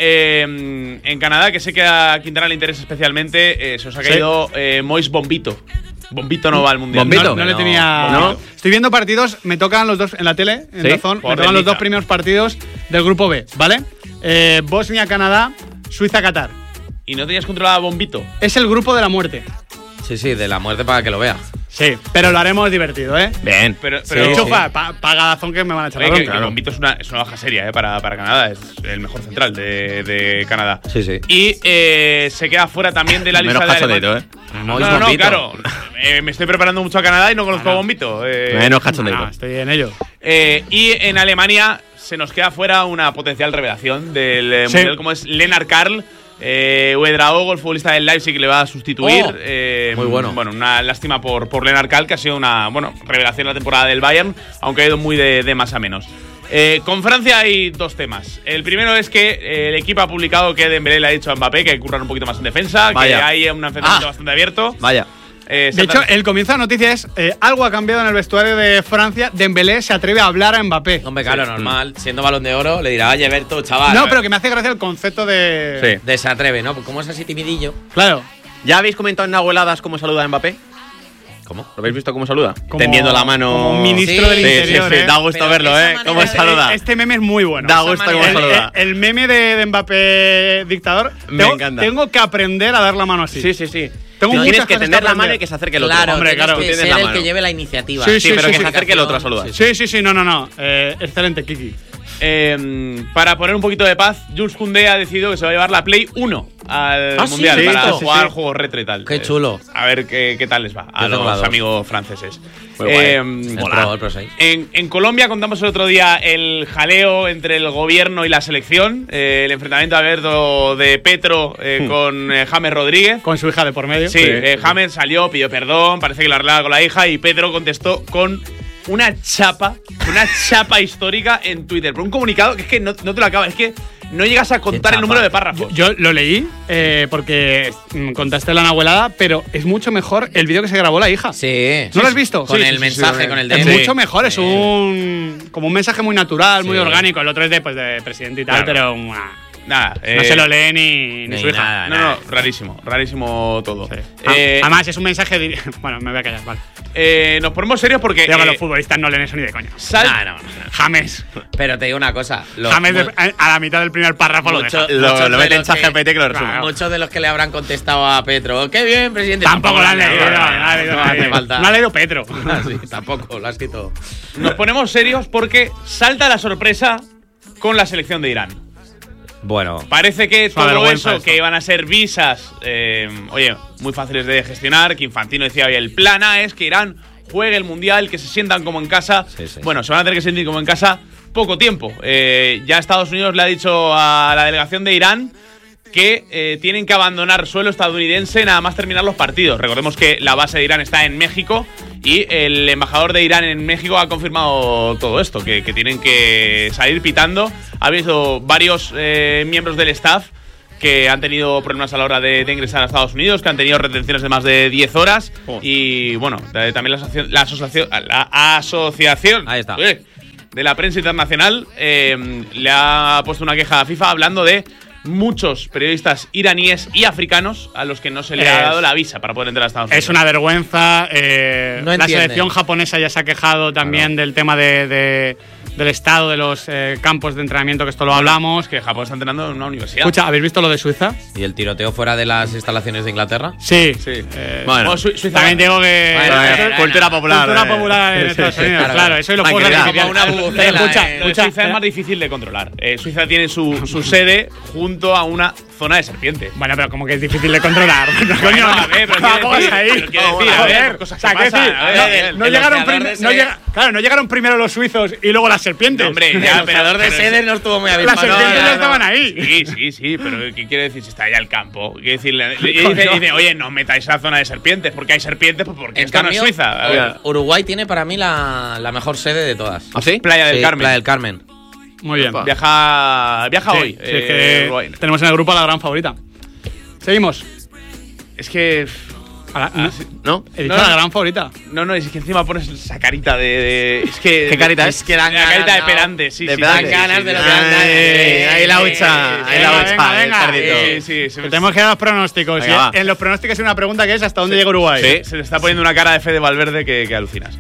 Eh, en Canadá, que sé que a Quintana le interesa especialmente, eh, se os ha Sí. caído eh, Mois Bombito. Bombito no va al Mundial. Bombito. No, no le No, tenía. no. Estoy viendo partidos, me tocan los dos en la tele, en ¿Sí? Dazón, me Por tocan los Liga. dos primeros partidos del grupo B, ¿vale? Eh, Bosnia, Canadá, Suiza, Qatar. ¿Y no tenías controlado a Bombito? Es el grupo de la muerte. Sí, sí, de la muerte para que lo vea. Sí, pero lo haremos divertido, ¿eh? Bien. Pero, De pero hecho, sí. pa- pa- paga Dazón que me van a echar la Oye, que, bronca. que Bombito es una, es una baja seria eh, para, para Canadá. Es el mejor central de, de Canadá. Sí, sí. Y eh, se queda fuera también de la lista Menos de cachondeito, Alemania. ¿eh? No, Mois no, no, Bombito. claro. Eh, me estoy preparando mucho a Canadá y no conozco Ah, a no. Bombito. Eh, Menos Ah, cachondeito. estoy en ello. eh, y en Alemania se nos queda fuera una potencial revelación del eh, Sí. Mundial, como es Lennart Karl. Eh, Uedraogo, el futbolista del Leipzig, que le va a sustituir. Oh, Eh, muy bueno. Bueno, una lástima por, por Lennart Karl, que ha sido una bueno, revelación en la temporada del Bayern, aunque ha ido muy de, de más a menos. Eh, con Francia hay dos temas. El primero es que eh, el equipo ha publicado que Dembélé le ha dicho a Mbappé que hay que currar un poquito más en defensa, Vaya. que hay un enfrentamiento Ah. bastante abierto. Vaya. Eh, De se hecho, ha- el comienzo de la noticia es eh, algo ha cambiado en el vestuario de Francia. Dembélé se atreve a hablar a Mbappé. Hombre, claro, normal. Siendo balón de oro, le dirá, oye, Berto, chaval. No, pero que me hace gracia el concepto de. Sí. De se atreve, ¿no? Como es así timidillo. Claro. ¿Ya habéis comentado en Nahueladas cómo saluda a Mbappé? ¿Cómo? ¿Lo habéis visto cómo saluda? Como- Tendiendo la mano. como un ministro Sí, del sí, Sí, sí, interior. sí, ¿eh? da gusto Pero verlo, esa ¿eh? manera ¿Cómo de- saluda? Este meme es muy bueno. Da esa gusto cómo manera- El, saluda. el- el meme de, de Mbappé dictador. Me tengo, encanta. tengo que aprender a dar la mano así. Sí, sí, sí. Tengo Tienes muchas que cosas que tender la mano aprender. y que se acerque el otro. Claro, Hombre, tienes claro. que Tú tienes ser la el mano. que lleve la iniciativa. Sí, Sí, pero sí, que sí. se acerque el otro a saludar. Sí, sí, sí, no, no, no. Eh, excelente, Kiki. Eh, para poner un poquito de paz, Jules Koundé ha decidido que se va a llevar la Play uno al Ah, sí, Mundial sí, para sí, sí, jugar sí. juegos retro y tal. Qué Eh, chulo. a ver qué, qué tal les va a Yo tengo la los dos. amigos franceses. Muy guay. Eh, El mola. Pro, el Pro seis. En, en Colombia contamos el otro día el jaleo entre el gobierno y la selección, eh, el enfrentamiento abierto de Petro eh, con eh, James Rodríguez. Con su hija de por medio. Sí, eh, James salió, pidió perdón, parece que lo arreglaba con la hija y Petro contestó con una chapa, una chapa histórica en Twitter. Por un comunicado que es que no, no te lo acabas, es que no llegas a contar el chapa? número de párrafos. Yo lo leí eh, porque mm, contaste la nahuelada, pero es mucho mejor el vídeo que se grabó la hija. Sí. ¿No lo has visto? Con Sí, el sí, mensaje, sí, con el Es D M. mucho mejor, es Sí. un. Como un mensaje muy natural, muy Sí. orgánico. El otro es de, pues, de presidente y tal, Claro. pero. una- Nada. No eh, se lo lee ni, ni, ni su hija. nada. No, no, rarísimo, rarísimo todo. Sí. Eh, Además, es un mensaje. Di- bueno, me voy a callar, vale. eh, nos ponemos serios porque. Digo que eh, los futbolistas no leen eso ni de coña. sal- No, no, no. James. Pero te digo una cosa. Los, James de- mu- a, a la mitad del primer párrafo lo mucho- deja. Lo, muchos lo de mete en los que- ChatGPT que lo resume. Claro. Muchos de los que le habrán contestado a Petro, qué bien, presidente. Tampoco lo han leído. no, No, no, ha leído no nadie. hace falta. No ha leído Petro. Ah, sí, tampoco, lo has escrito. Nos ponemos serios porque salta la sorpresa con la selección de Irán. Bueno, Parece que Es una todo vergüenza eso, esto. que iban a ser visas, eh, oye, muy fáciles de gestionar, que Infantino decía, oye, el plan A es que Irán juegue el Mundial, que se sientan como en casa. Sí, sí. Bueno, se van a tener que sentir como en casa poco tiempo. Eh, ya Estados Unidos le ha dicho a la delegación de Irán que eh, tienen que abandonar suelo estadounidense nada más terminar los partidos. Recordemos que la base de Irán está en México y el embajador de Irán en México ha confirmado todo esto, que, que tienen que salir pitando. Ha habido varios eh, miembros del staff que han tenido problemas a la hora de, de ingresar a Estados Unidos, que han tenido retenciones de más de diez horas. Oh. Y bueno, eh, también la asociación, la asociación, la asociación Ahí está. eh, de la prensa internacional eh, le ha puesto una queja a FIFA hablando de muchos periodistas iraníes y africanos a los que no se le ha Es- dado la visa para poder entrar a Estados Unidos. Es una vergüenza. eh, No la entienden. selección japonesa ya se ha quejado también del tema de, de- del estado de los eh, campos de entrenamiento, que esto lo hablamos. que Japón está entrenando en una universidad. Escucha, ¿habéis visto lo de Suiza? ¿y el tiroteo fuera de las instalaciones de Inglaterra? Sí. Sí. Eh, Bueno, Oh, Su- Suiza- también digo que. Bueno, eso bueno, es cultura popular. Cultura eh. popular en Estados sí, Unidos, claro. claro. Eso y los juegos Tranquilidad. artificiales. Como una bubucela, Escucha, eh. Lo de escucha. Suiza es más difícil de controlar. Eh, Suiza tiene su, su sede junto a una zona de serpientes. Bueno, pero como que es difícil de controlar. Coño, Bueno, a ver, pero quiero vamos decir- ahí. pero quiero decir, a Joder, ver, cosas o sea, que quiero pasan, decir, a ver, no- el- no el llegaron ojeador prim- de no sede. llega- claro, no llegaron primero los suizos y luego las serpientes. No, hombre, El ya, pero, ojeador de pero- sedes no estuvo muy las avispado. serpientes No, ya no, no. estaban ahí. Sí, sí, sí, pero ¿qué quiere decir si está allá el campo? Quiere decir, le- le- y dice, dice, oye, no metáis a la zona de serpientes, porque hay serpientes, pues porque En esta no cambio, es Suiza. A ver, Uruguay tiene para mí la, la mejor sede de todas. ¿Ah, sí? Playa del Sí, Carmen. Playa del Carmen. Muy bien. Opa. Viaja, viaja Sí, hoy. sí, es eh, que Uruguay. tenemos en el grupo a la gran favorita. Seguimos. Es que. A la- no, ¿No? he dicho No, a la no. gran favorita. No, no, es que encima pones esa carita de. de- es que. ¿Qué carita de- es? que dan La carita ganas, de no. pedante, sí, De sí. pedante. sí, Dan ganas sí, de sí. lo que dan ganas. Ay, ahí la hucha, ahí la Venga, hucha, venga, el venga. cerdito. Sí, sí, se me- Tenemos que dar los pronósticos. Venga, Y va. en los pronósticos hay una pregunta que es ¿hasta dónde llega Uruguay? Sí. Se le está poniendo una cara de Fede Valverde que, que alucinas.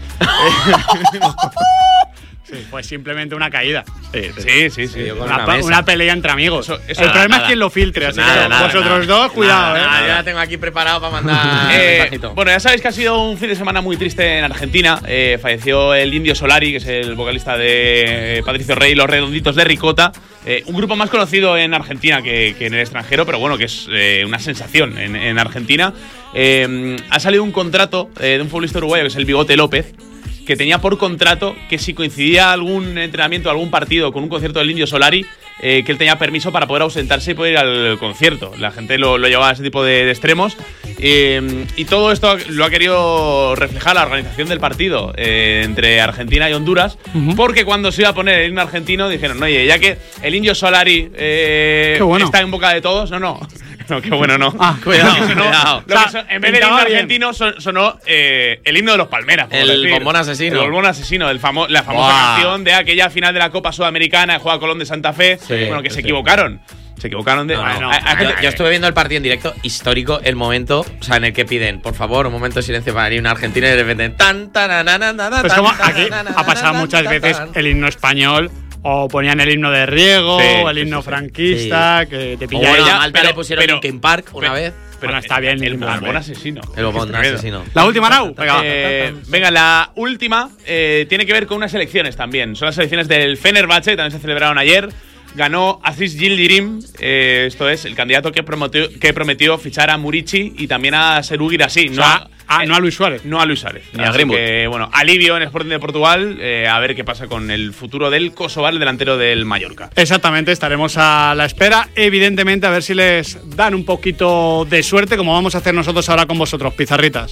Sí, pues simplemente una caída. Sí, sí. Sí, sí, sí. yo con Una, una pa- mesa. una pelea entre amigos. Eso- eso el nada, problema nada. es quien lo filtre, así Nada, que nada, vosotros nada. dos, cuidado, Nada, eh. Ah, yo la tengo aquí preparado para mandar Eh, mensajito. bueno, ya sabéis que ha sido un fin de semana muy triste en Argentina. Eh, falleció el Indio Solari, que es el vocalista de Patricio Rey y Los Redonditos de Ricota. Eh, un grupo más conocido en Argentina que, que en el extranjero, pero bueno, que es eh, una sensación en, en Argentina. Eh, ha salido un contrato eh, de un futbolista uruguayo, que es el Bigote López, que tenía por contrato que si coincidía algún entrenamiento, algún partido con un concierto del Indio Solari, eh, que él tenía permiso para poder ausentarse y poder ir al concierto. La gente lo, lo llevaba a ese tipo de, de extremos. Eh, y todo esto lo ha querido reflejar la organización del partido eh, entre Argentina y Honduras, Ujú. porque cuando se iba a poner el himno argentino dijeron, oye, ya que el Indio Solari eh, Qué bueno. está en boca de todos, no, no. No, qué bueno, no. Ah, cuidado, Lo que sonó- cuidado. lo que O sea, son- en vez del himno pintaba bien. argentino son- sonó eh, el himno de los Palmeras. por El decir. bombón asesino. El bombón asesino, el famo- la famosa Buah. canción de aquella final de la Copa Sudamericana de Juega Colón de Santa Fe. Sí, bueno, que se sí. equivocaron. Se equivocaron de. No, no. Bueno, a- a- Yo, yo estuve viendo el partido en directo, histórico, el momento, o sea, en el que piden, por favor, un momento de silencio para ir a una Argentina y de repente tan tan tan tan tan Pues tan, como tan, aquí tan, ha pasado tan, muchas tan, veces tan. el himno español, o ponían el himno de Riego, Sí, o el sí, himno sí, sí. franquista, que te O pilla bueno, ella. a Malta pero- le pusieron pero- Linkin Park una pero- vez. pero Bueno, está bien, El el bombón bombón. asesino. El bombón Tremendo. asesino. La última, Nau. Venga. Eh, venga, la última eh, tiene que ver con unas elecciones también. Son las elecciones del Fenerbahce, que también se celebraron ayer. Ganó Aziz Yildirim, eh, esto es, el candidato que prometió, que prometió fichar a Murici y también a Serú Guirassy. O sea, a- no a Luis Suárez. No a Luis Suárez. Ni a Así Greenwood. que, bueno, alivio en Sporting de Portugal. eh, a ver qué pasa con el futuro del Kosovar, el delantero del Mallorca. Exactamente, estaremos a la espera, evidentemente, a ver si les dan un poquito de suerte, como vamos a hacer nosotros ahora con vosotros, pizarritas.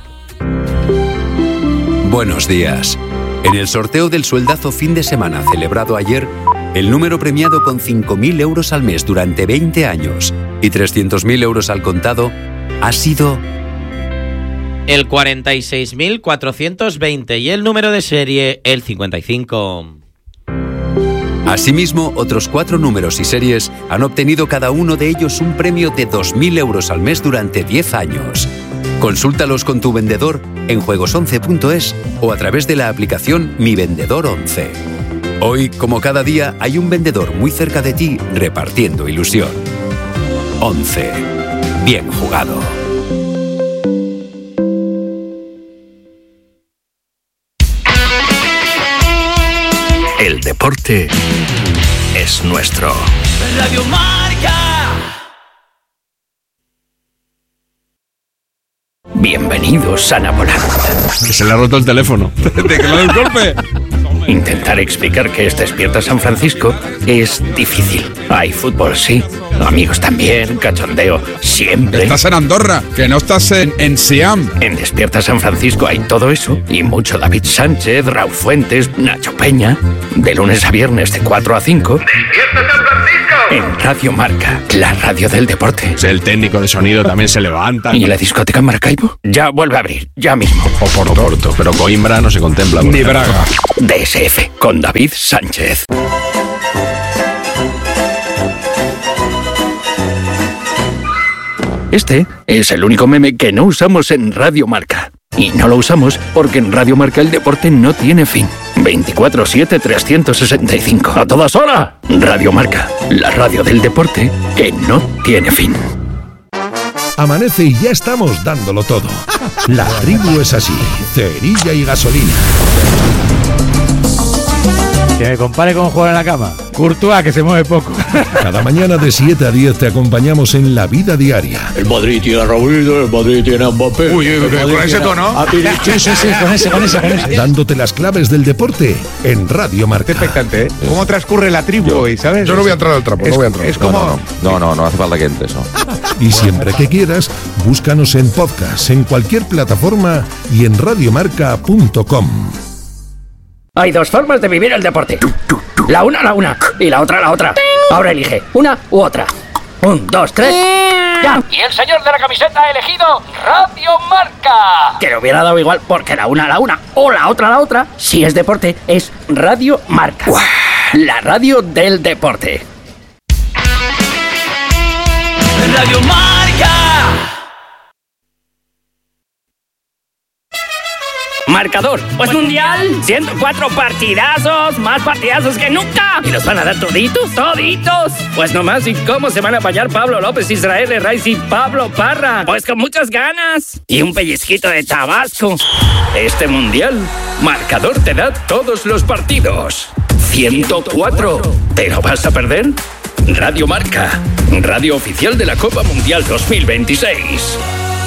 Buenos días. En el sorteo del sueldazo fin de semana celebrado ayer, el número premiado con cinco mil euros al mes durante veinte años y trescientos mil euros al contado ha sido El cuarenta y seis mil cuatrocientos veinte y el número de serie el cincuenta y cinco. Asimismo, otros cuatro números y series han obtenido cada uno de ellos un premio de dos mil euros al mes durante diez años. Consúltalos con tu vendedor en juegos once punto es o a través de la aplicación Mi Vendedor once. Hoy, como cada día, hay un vendedor muy cerca de ti repartiendo ilusión. once. Bien jugado. El deporte es nuestro. Radio Marca. Bienvenidos a Napoleón. Que se le ha roto el teléfono. ¿De que le da un golpe? Intentar explicar que es Despierta San Francisco es difícil. Hay fútbol, sí. Amigos también, cachondeo, siempre. Estás en Andorra, que no estás en, en Siam. En Despierta San Francisco hay todo eso y mucho David Sánchez, Raúl Fuentes, Nacho Peña. De lunes a viernes de cuatro a cinco. ¡Despierta San Francisco! En Radio Marca, la radio del deporte. El técnico de sonido también se levanta. ¿Y la discoteca Maracaibo? Ya vuelve a abrir, ya mismo. Oporto, Oporto, pero Coimbra no se contempla. Ni Braga. D S F, con David Sánchez. Este es el único meme que no usamos en Radio Marca. Y no lo usamos porque en Radio Marca el deporte no tiene fin. veinticuatro siete trescientos sesenta y cinco. ¡A todas horas! Radio Marca, la radio del deporte que no tiene fin. Amanece y ya estamos dándolo todo. La tribu es así, cerilla y gasolina. Que me compare con jugar en la cama. Courtois, que se mueve poco. Cada mañana de siete a diez te acompañamos en la vida diaria. El Madrid tiene a Raulito, el Madrid tiene a Mbappé. Uy, uy, uy, con ese tono. Sí, sí, sí, con ese, con ese, con ese. Dándote las claves del deporte en Radio Marca. Qué expectante, ¿eh? ¿Cómo transcurre la tribu hoy, sabes? Yo no voy a entrar al trapo, es, no voy a entrar. Es como... No, no, no, no, no hace falta que entres, no. Y siempre que quieras, búscanos en podcast, en cualquier plataforma y en radiomarca punto com. Hay dos formas de vivir el deporte. La una, la una. Y la otra, la otra. Ahora elige una u otra. Un, dos, tres. ¡Ya! Y el señor de la camiseta ha elegido Radio Marca. Que le hubiera dado igual porque la una, la una. O la otra, la otra. Si es deporte, es Radio Marca. ¡Uah! La radio del deporte. Radio Marca. Marcador, pues mundial, ciento cuatro partidazos, más partidazos que nunca. ¿Y los van a dar toditos? ¿Toditos? Pues nomás, ¿y cómo se van a apañar Pablo López, Israel Herraiz y Pablo Parra? Pues con muchas ganas. Y un pellizquito de Tabasco. Este mundial, Marcador te da todos los partidos. ciento cuatro. ¿Te lo vas a perder? Radio Marca, radio oficial de la Copa Mundial dos mil veintiséis.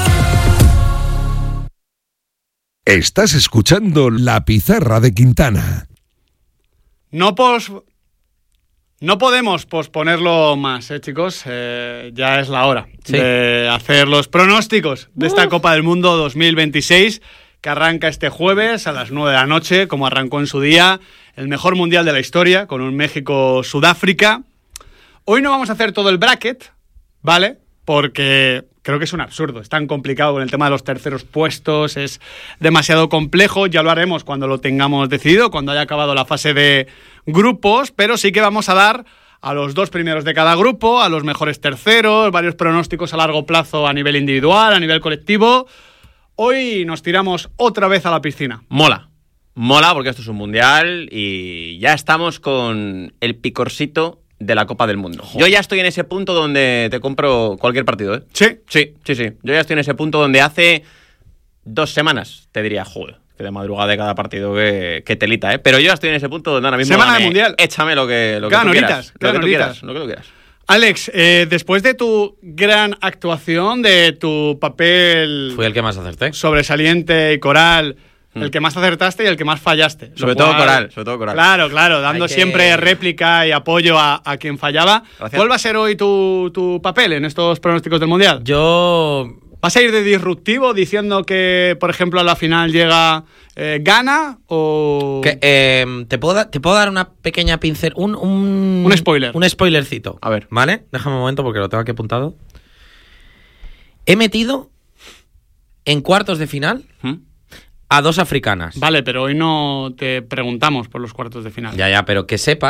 Estás escuchando La Pizarra de Quintana. No pos... No podemos posponerlo más, ¿eh, chicos? Eh, ya es la hora sí. de hacer los pronósticos de esta Copa del Mundo dos mil veintiséis, que arranca este jueves a las nueve de la noche, como arrancó en su día, el mejor mundial de la historia, con un México-Sudáfrica. Hoy no vamos a hacer todo el bracket, ¿vale? Porque creo que es un absurdo, es tan complicado con el tema de los terceros puestos, es demasiado complejo, ya lo haremos cuando lo tengamos decidido, cuando haya acabado la fase de grupos, pero sí que vamos a dar a los dos primeros de cada grupo, a los mejores terceros, varios pronósticos a largo plazo a nivel individual, a nivel colectivo. Hoy nos tiramos otra vez a la piscina. Mola, mola porque esto es un mundial y ya estamos con el picorcito de la Copa del Mundo. Joder. Yo ya estoy en ese punto donde te compro cualquier partido, ¿eh? Sí. Sí, sí, sí. Yo ya estoy en ese punto donde hace dos semanas te diría, joder, que de madrugada de cada partido que, que telita, ¿eh? Pero yo ya estoy en ese punto donde ahora mismo... Semana dame, del Mundial. Échame lo que, lo que Claro, tú horitas, quieras. claro, lo que tú horitas. quieras, lo que tú quieras. Alex, eh, después de tu gran actuación, de tu papel... Fui el que más acerté. Sobresaliente y coral... El que más acertaste y el que más fallaste. Sobre todo Coral, sobre todo Coral. Claro, claro, dando que... siempre réplica y apoyo a, a quien fallaba. Gracias. ¿Cuál va a ser hoy tu, tu papel en estos pronósticos del Mundial? Yo... ¿Vas a ir de disruptivo diciendo que, por ejemplo, a la final llega eh, Ghana o...? Que, eh, ¿te, puedo da- ¿Te puedo dar una pequeña pincel? Un, un, un spoiler. Un spoilercito. A ver. ¿Vale? Déjame un momento porque lo tengo aquí apuntado. He metido en cuartos de final... ¿Mm? A dos africanas. Vale, pero hoy no te preguntamos por los cuartos de final. Ya, ya, pero que sepas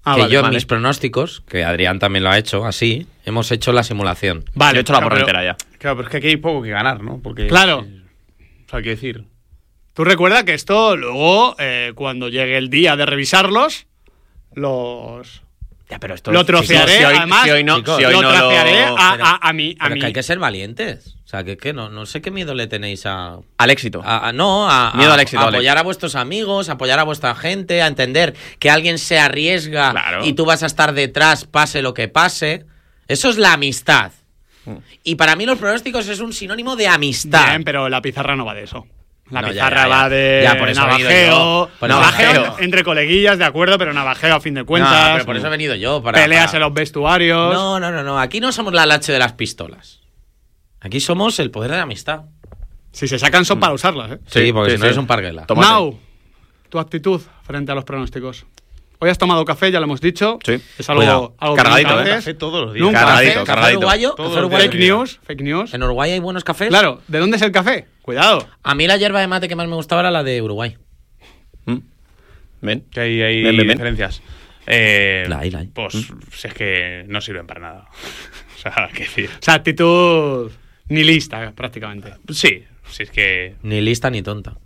Ah, que vale, yo vale. en mis pronósticos, que Adrián también lo ha hecho así, hemos hecho la simulación. Vale, Yo he hecho la Claro, porra pero- entera ya. Claro, pero es que aquí hay poco que ganar, ¿no? Porque, Claro. O sea, hay que decir. Tú recuerda que esto luego, eh, cuando llegue el día de revisarlos, los... Ya, pero esto Lo trocearé, si hoy, además, si hoy no, chicos, si hoy lo no trocearé lo- a, pero- a, a mí. A Pero mí. que hay que ser valientes. O sea, que, que no, no sé qué miedo le tenéis a... al éxito. a- a- no, a, Miedo a- al éxito, a Alex. apoyar a vuestros amigos, apoyar a vuestra gente, a entender que alguien se arriesga Claro. y tú vas a estar detrás, pase lo que pase. Eso es la amistad. Y para mí los pronósticos es un sinónimo de amistad. Bien, pero la pizarra no va de eso. La No, ya, pizarra ya, ya. va de Ya, por eso he venido navajeo. yo. Por eso- Navajeo Navajeo. entre coleguillas, de acuerdo, pero navajeo a fin de No, cuentas. pero por eso he venido yo. Para, Peleas para- en los vestuarios. No, no, no, no. Aquí no somos la lache de las pistolas. Aquí somos el poder de la amistad. Si se sacan son para usarlas, ¿eh? Sí, porque sí, si no sí. eres un parguela. Tómate. Now, tu actitud frente a los pronósticos. Hoy has tomado café, ya lo hemos dicho. Sí. Es algo, Cuidado. algo Cargadito, que nunca ¿eh? haces. Café todos los días. Nunca Cargadito, haces. ¿Café cargadito. uruguayo? Todos ¿Café los uruguayo? Fake news, fake news. ¿En Uruguay hay buenos cafés? Claro, ¿de dónde es el café? Cuidado. A mí la hierba de mate que más me gustaba era la de Uruguay. ¿Mm? Ven. Que hay, hay Ven, ven, ven. diferencias. Eh, La hay, la hay. Pues si es que no sirven para nada. O sea, qué decir. O sea, actitud nihilista, prácticamente. Sí, si es que. Ni lista ni tonta.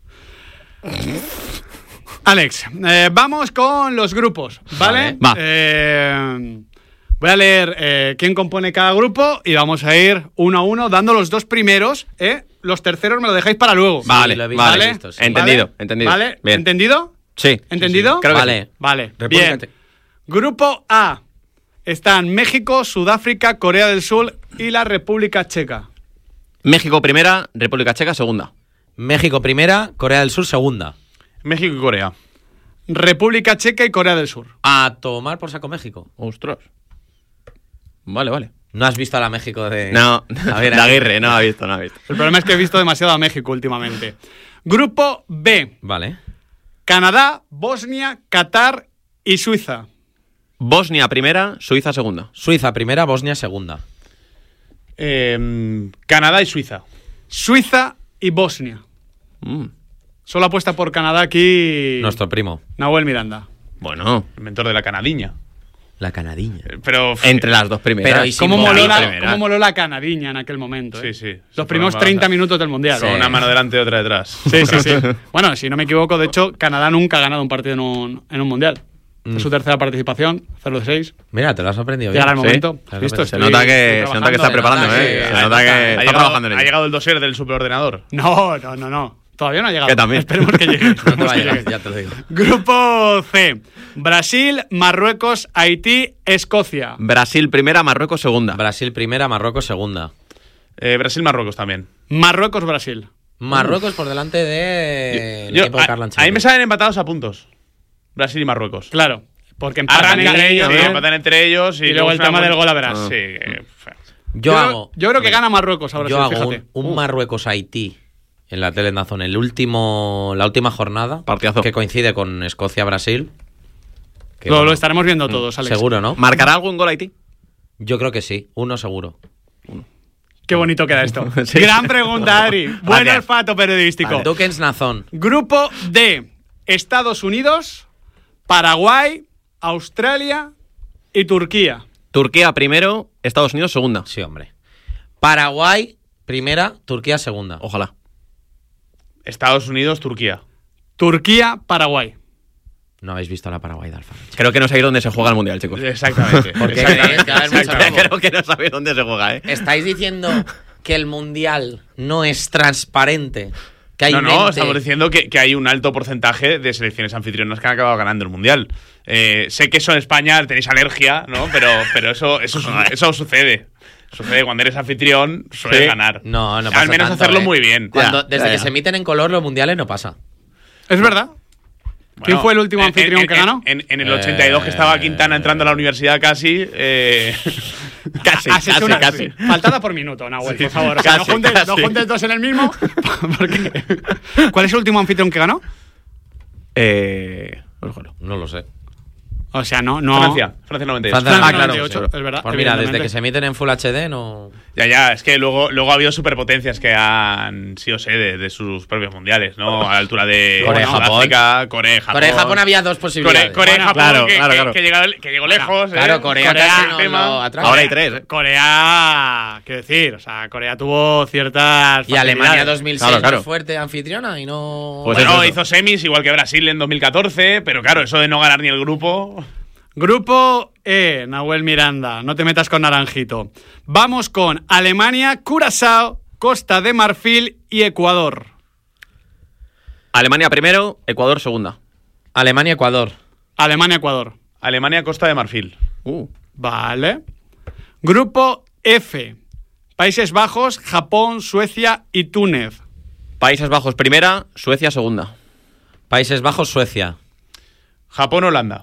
Alex, eh, vamos con los grupos, ¿vale? Vale, va. Eh, voy a leer eh, quién compone cada grupo y vamos a ir uno a uno dando los dos primeros, ¿eh? Los terceros me lo dejáis para luego. Vale, lo he visto, vale. lo he visto, sí. Entendido, ¿Vale? entendido. ¿Vale? Bien. ¿Entendido? Sí. ¿Entendido? Creo que Vale. sí. Vale, República bien. Te- Grupo A. Están México, Sudáfrica, Corea del Sur y la República Checa. México primera, República Checa segunda. México primera, Corea del Sur segunda. México y Corea. República Checa y Corea del Sur. A tomar por saco México. Ostras. Vale, vale. ¿No has visto a la México de...? No, A ver, de a- Aguirre, no ha visto, no ha visto. El problema es que he visto demasiado a México últimamente. Grupo B. Vale. Canadá, Bosnia, Qatar y Suiza. Bosnia primera, Suiza segunda. Suiza primera, Bosnia segunda. Eh, Canadá y Suiza. Suiza y Bosnia. Mm. Solo apuesta por Canadá aquí Nuestro primo. Nahuel Miranda. Bueno, Inventor de la canadiña. La canadiña. Eh, Pero. entre las dos primeras. Pero y si- ¿Cómo Sin moló, Boca, la, primera. cómo moló la canadiña en aquel momento? ¿eh? Sí, sí. Los primeros treinta minutos del Mundial. Con ¿eh? una mano delante y otra detrás. Sí, sí, sí. Bueno, si no me equivoco, de hecho, Canadá nunca ha ganado un partido en un, en un Mundial. Es su tercera participación, cero de seis. Mira, te lo has aprendido bien. Llegará el Sí. momento. Claro, ¿Listo? pero Se Estoy- nota que, estoy se nota que está trabajando. preparando, nota ¿eh? que- Se nota que Ha está llegado, trabajando en ha ello. llegado el dossier del superordenador. No, no, no, no. Todavía no ha llegado. Que también. Esperemos que llegue. No te Esperemos que vayas, llegue. ya te lo digo. Grupo C. Brasil, Marruecos, Haití, Escocia. Brasil primera, Marruecos segunda. Brasil primera, Marruecos segunda. Eh, Brasil-Marruecos también. Marruecos, Brasil. Marruecos por delante de... el Yo- equipo de a, Carlo a Ancelotti. mí me salen empatados a puntos. Brasil y Marruecos. Claro. Porque empatan Arrancan entre ellos. sí, ¿no? empatan entre ellos. Y, Y luego el es una tema del buen- gol a verás. Sí. eh, feo. Yo, Yo, hago... yo creo que gana Marruecos ahora. Yo sí, hago fíjate. un, un Marruecos-Haití en la tele en Dazón, el último, la última jornada. Partidazo. Que coincide con Escocia-Brasil. Que, Lo, bueno, lo estaremos viendo todos, Alex. seguro, ¿no? ¿Marcará algún gol Haití? Yo creo que sí, uno seguro. Qué bonito queda esto. Sí. Gran pregunta, Ari. Buen Gracias. olfato periodístico. Dukens Nazón. Grupo D. Estados Unidos, Paraguay, Australia y Turquía. Turquía primero, Estados Unidos segunda. Sí, hombre. Paraguay, primera, Turquía, segunda. Ojalá. Estados Unidos, Turquía. Turquía, Paraguay. No habéis visto la Paraguay de Alfa. Creo que no sabéis dónde se juega el Mundial, chicos. Exactamente. Porque Exactamente. creéis que va a haber mucho Exactamente. robo. Creo que no sabéis dónde se juega, ¿eh? ¿Estáis diciendo que el Mundial no es transparente? Que hay No, no, mente? estamos diciendo que, que hay un alto porcentaje de selecciones anfitrionas que han acabado ganando el Mundial. Eh, sé que eso en España tenéis alergia, ¿no? Pero, pero eso, eso, su- eso sucede. Sucede cuando eres anfitrión, sueles Sí. ganar. No, no pasa Al menos tanto, hacerlo ¿eh? muy bien. Cuando, Ya, desde ya, que ya. se emiten en color los mundiales no pasa. ¿Es verdad? ¿Quién Bueno, fue el último en- anfitrión en- que en- ganó? En, en el ochenta y dos que estaba Quintana entrando a la universidad casi. Eh, Casi, Has hecho casi, una casi. faltada por minuto, Nahuel, por favor. O sea, Casi, no, juntes, casi. no juntes dos en el mismo. Porque... ¿Cuál es el último anfitrión que ganó? Eh. no lo juro. No lo sé. O sea, no... no... Francia, Francia noventa y ocho. Francia Ah, claro, noventa y ocho, sí. es verdad. Pues mira, desde evidentemente. que se emiten en Full H D no... Ya, ya, es que luego, luego ha habido superpotencias que han sido sede de sus propios mundiales, ¿no? A la altura de Corea, bueno, Japón. África, Corea, Japón. Corea y Japón había dos posibilidades. Corea, Corea y Bueno, Japón, claro, que, claro, que- claro. que llegó, que llegó lejos. Claro, ¿eh? Corea, Corea, casi no tema. lo atrajo. Ahora hay tres, ¿eh? Corea, quiero decir, o sea, Corea tuvo ciertas Y Alemania facilidades. dos mil seis Claro, claro. muy fuerte anfitriona y no... Pues Bueno, eso, eso. hizo semis igual que Brasil en dos mil catorce, pero claro, eso de no ganar ni el grupo. Grupo E, Nahuel Miranda, no te metas con Naranjito. Vamos con Alemania, Curazao, Costa de Marfil y Ecuador. Alemania primero, Ecuador segunda. Alemania, Ecuador. Alemania, Ecuador. Alemania, Costa de Marfil. Uh. Vale. Grupo F, Países Bajos, Japón, Suecia y Túnez. Países Bajos primera, Suecia segunda. Países Bajos, Suecia. Japón, Holanda.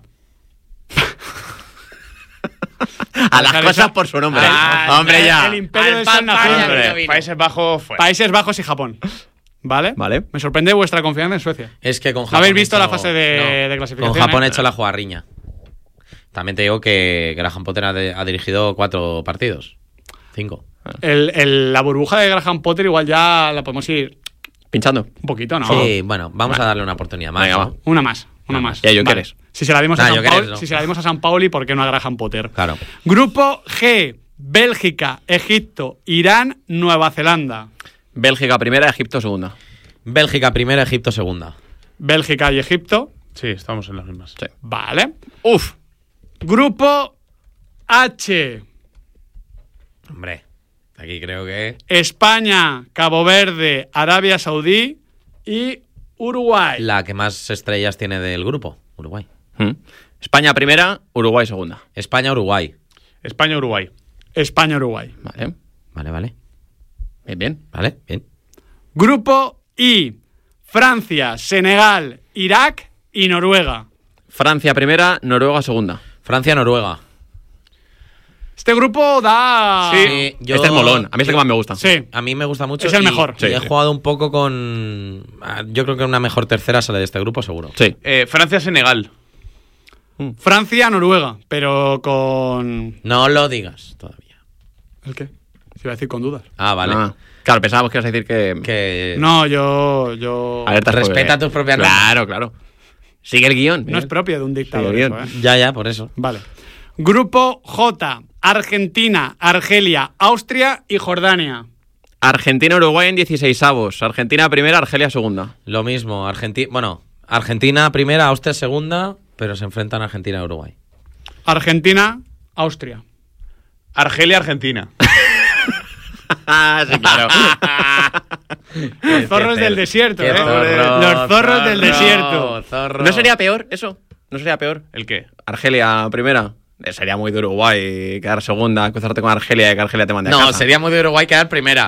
A las Dejar cosas esa- por su nombre. Ah, Hombre, el- ya. El imperio Al de pan, San pan, Nación. ya Hombre, vino. Países Bajos fuera. Países Bajos y Japón. ¿Vale? Vale. Me sorprende vuestra confianza en Suecia. Es que con Japón... ¿Habéis he visto hecho- la fase de- de clasificación, Con Japón eh? he hecho la jugarriña. También te digo que Graham Potter ha, de- ha dirigido cuatro partidos. Cinco. El, el- la burbuja de Graham Potter igual ya la podemos ir Pinchando. un poquito, ¿no? Sí, bueno, vamos a darle una oportunidad más. Venga, ¿no? va. Una más, una más. Ya, yo Vale. quieres. Si se la dimos a Ah, San yo quieres, Pauli, no. si se la dimos a San Pauli, ¿por qué no a Graham Potter? Claro. Grupo G, Bélgica, Egipto, Irán, Nueva Zelanda. Bélgica primera, Egipto segunda. Bélgica primera, Egipto segunda. Bélgica y Egipto. Sí, estamos en las mismas. Sí. Vale. Uf. Grupo H, Hombre, aquí creo que... España, Cabo Verde, Arabia Saudí y Uruguay. La que más estrellas tiene del grupo, Uruguay. Mm. España primera, Uruguay segunda. España, Uruguay. España, Uruguay. España, Uruguay. Vale. Vale, vale. Bien, bien. Vale, bien. Grupo I, Francia, Senegal, Irak y Noruega. Francia primera, Noruega segunda. Francia, Noruega. Este grupo da... Sí, yo- Este es molón. A mí es el que más me gusta. Sí. A mí me gusta mucho. Es el y- mejor. Y Sí, he sí. jugado un poco con... ah, Yo creo que una mejor tercera sale de este grupo, seguro. Sí. Eh, Francia, Senegal. Francia, Noruega, pero con... No lo digas todavía. ¿El qué? Se iba a decir con dudas. Ah, vale. Ah, claro, pensábamos que ibas a decir que... Que... No, yo... yo... Alerta Respeta spoiler. tus propias normas. Claro, claro. Sigue el guión. No es propio de un dictador. Sí, eso, bien. ¿eh? Ya, ya, por eso. Vale. Grupo J, Argentina, Argelia, Austria y Jordania. Argentina, Uruguay en dieciseisavos. Argentina primera, Argelia segunda. Lo mismo, Argentina... Bueno, Argentina primera, Austria segunda, pero se enfrentan Argentina y Uruguay. Argentina, Austria. Argelia, Argentina. Ah, sí, claro. Los zorros del desierto, Qué ¿eh? zorro, Los zorros del zorro, desierto. zorro. ¿No sería peor eso? ¿No sería peor? ¿El qué? Argelia primera. Eh, Sería muy de Uruguay quedar segunda, cruzarte con Argelia y que Argelia te mande a No, casa. sería muy de Uruguay quedar primera.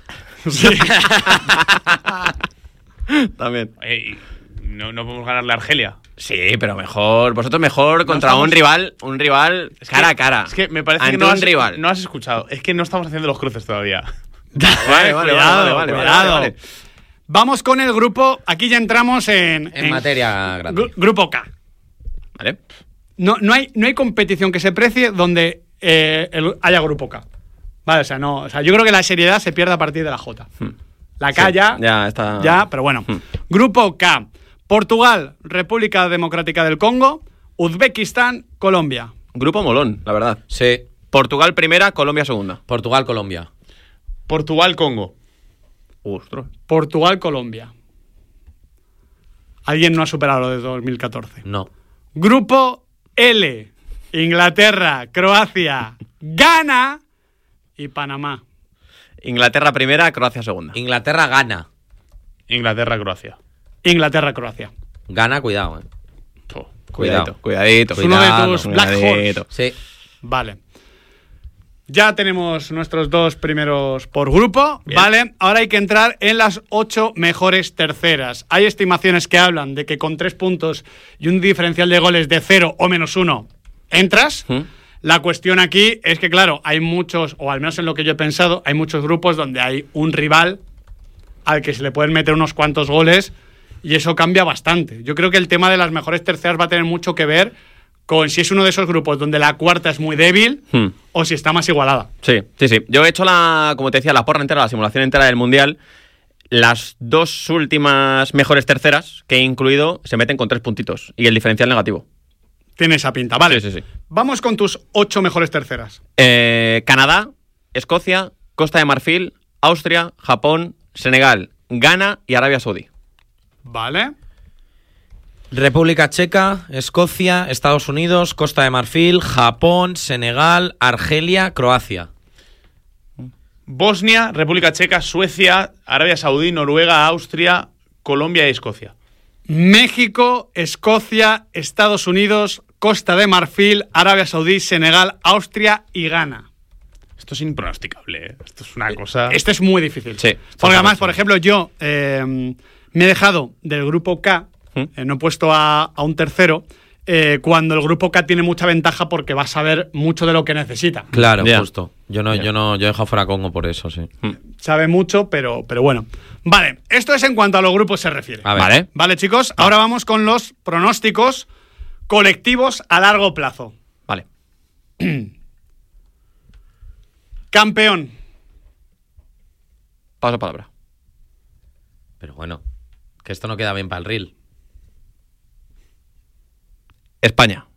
También. Eh, no, no podemos ganarle a Argelia. Sí, pero mejor. Vosotros mejor contra estamos- un rival, un rival Es cara que- a cara. Es que me parece Ante que no un has, rival. no has escuchado. Es que no estamos haciendo los cruces todavía. Vale, vale, Cuidado, vale, vale, cuidado. vale, vale. Vamos con el grupo. Aquí ya entramos en. En materia grande. Gru- grupo K. Vale. No, no, hay, no hay competición que se precie donde eh, el- haya grupo K. Vale, o sea, no. O sea, yo creo que la seriedad se pierde a partir de la J. La K Sí, ya. ya está. Ya, pero bueno. Grupo K. Portugal, República Democrática del Congo, Uzbekistán, Colombia. Grupo molón, la verdad. Sí. Portugal primera, Colombia segunda. Portugal, Colombia. Portugal, Congo. Ostras. Portugal, Colombia. Alguien no ha superado lo de dos mil catorce. No. Grupo L. Inglaterra, Croacia, Ghana y Panamá. Inglaterra primera, Croacia segunda. Inglaterra gana. Inglaterra, Croacia. Inglaterra, Croacia. Gana, cuidado, eh. Oh. Cuidadito, cuidadito. Es uno de Cuidado, tus Black Horse. cuidadito. Sí. Vale. Ya tenemos nuestros dos primeros por grupo, Bien. ¿vale? Ahora hay que entrar en las ocho mejores terceras. Hay estimaciones que hablan de que con tres puntos y un diferencial de goles de cero o menos uno entras. ¿Mm? La cuestión aquí es que, claro, hay muchos, o al menos en lo que yo he pensado, hay muchos grupos donde hay un rival al que se le pueden meter unos cuantos goles y eso cambia bastante. Yo creo que el tema de las mejores terceras va a tener mucho que ver con si es uno de esos grupos donde la cuarta es muy débil Hmm. o si está más igualada. Sí, sí, sí. Yo he hecho la, como te decía, la porra entera, la simulación entera del Mundial. Las dos últimas mejores terceras que he incluido se meten con tres puntitos y el diferencial negativo. Tiene esa pinta, vale. Sí, sí, sí. Vamos con tus ocho mejores terceras. Eh, Canadá, Escocia, Costa de Marfil, Austria, Japón, Senegal, Ghana y Arabia Saudí. Vale. República Checa, Escocia, Estados Unidos, Costa de Marfil, Japón, Senegal, Argelia, Croacia. Bosnia, República Checa, Suecia, Arabia Saudí, Noruega, Austria, Colombia y Escocia. México, Escocia, Estados Unidos, Costa de Marfil, Arabia Saudí, Senegal, Austria y Ghana. Esto es impronosticable, ¿eh? Esto es una cosa... Este es muy difícil. Sí. Porque además, por ejemplo, yo eh, me he dejado del grupo K, ¿Mm? eh, no he puesto a, a un tercero, eh, cuando el grupo K tiene mucha ventaja porque va a saber mucho de lo que necesita. Claro, Ya. justo. Yo no, Ya. yo no, yo he dejado fuera a Congo por eso, sí. Sabe mucho, pero, pero bueno. Vale, esto es en cuanto a los grupos se refiere. A ver. Vale. Vale, chicos, ahora vamos con los pronósticos colectivos a largo plazo. Vale. Campeón. Paso palabra. Pero bueno, que esto no queda bien para el reel. España.